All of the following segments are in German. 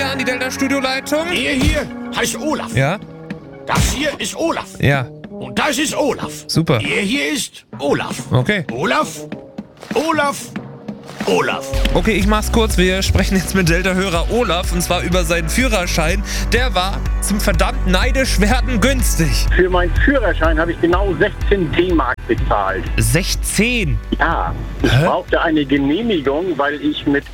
hier an die Delta-Studioleitung? Der hier heißt Olaf. Ja? Das hier ist Olaf. Ja. Und das ist Olaf. Super. Der hier ist Olaf. Okay. Olaf, Olaf, Olaf. Okay, ich mach's kurz. Wir sprechen jetzt mit Delta-Hörer Olaf und zwar über seinen Führerschein. Der war zum verdammt neidisch werden günstig. Für meinen Führerschein habe ich genau 16 D-Mark bezahlt. 16? Ja, ich brauchte eine Genehmigung, weil ich mit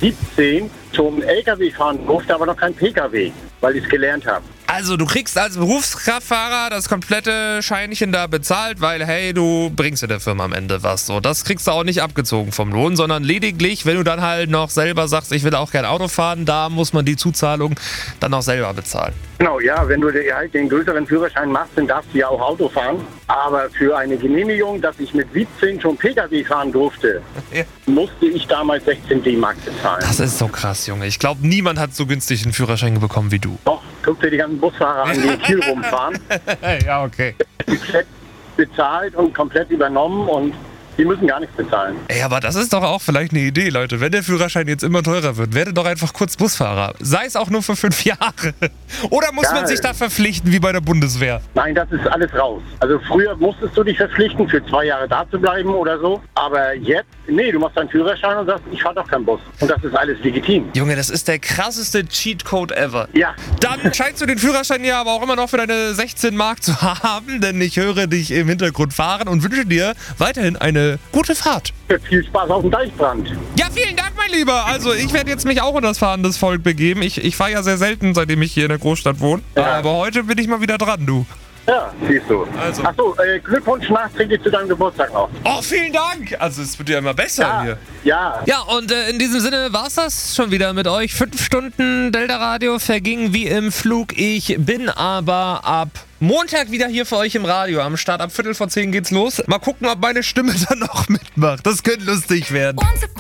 17 zum LKW fahren durfte, aber noch kein PKW, weil ich es gelernt habe. Also du kriegst als Berufskraftfahrer das komplette Scheinchen da bezahlt, weil hey, du bringst ja der Firma am Ende was. So, das kriegst du auch nicht abgezogen vom Lohn, sondern lediglich, wenn du dann halt noch selber sagst, ich will auch gerne Auto fahren, da muss man die Zuzahlung dann auch selber bezahlen. Genau, ja, wenn du halt den größeren Führerschein machst, dann darfst du ja auch Auto fahren. Aber für eine Genehmigung, dass ich mit 17 schon PKW fahren durfte, Ja. musste ich damals 16 D-Mark bezahlen. Das ist so krass, Junge. Ich glaube, niemand hat so günstig einen Führerschein bekommen wie du. Doch, guck dir die ganzen Busfahrer an, die viel rumfahren. Ja, okay. Komplett bezahlt und komplett übernommen und die müssen gar nichts bezahlen. Ey, aber das ist doch auch vielleicht eine Idee, Leute. Wenn der Führerschein jetzt immer teurer wird, werde doch einfach kurz Busfahrer. Sei es auch nur für 5 Jahre. Oder muss man sich da verpflichten, wie bei der Bundeswehr? Nein, das ist alles raus. Also früher musstest du dich verpflichten, für 2 Jahre da zu bleiben oder so. Aber jetzt, nee, du machst deinen Führerschein und sagst, ich fahre doch keinen Bus. Und das ist alles legitim. Junge, das ist der krasseste Cheatcode ever. Ja. Dann scheinst du den Führerschein ja aber auch immer noch für deine 16 Mark zu haben, denn ich höre dich im Hintergrund fahren und wünsche dir weiterhin eine gute Fahrt. Viel Spaß auf dem Deichbrand. Ja, vielen Dank, mein Lieber. Also ich werde jetzt mich auch unter das fahrendes Volk begeben. Ich fahre ja sehr selten, seitdem ich hier in der Großstadt wohne. Ja. Aber heute bin ich mal wieder dran, du. Ja, siehst du. Also. Achso, Glückwunsch nachträglich zu deinem Geburtstag noch. Oh, vielen Dank. Also es wird ja immer besser hier. Ja. Ja, und in diesem Sinne war's das schon wieder mit euch. 5 Stunden Delta Radio vergingen wie im Flug. Ich bin aber ab Montag wieder hier für euch im Radio am Start. Ab 9:45 geht's los. Mal gucken, ob meine Stimme dann noch mitmacht. Das könnte lustig werden.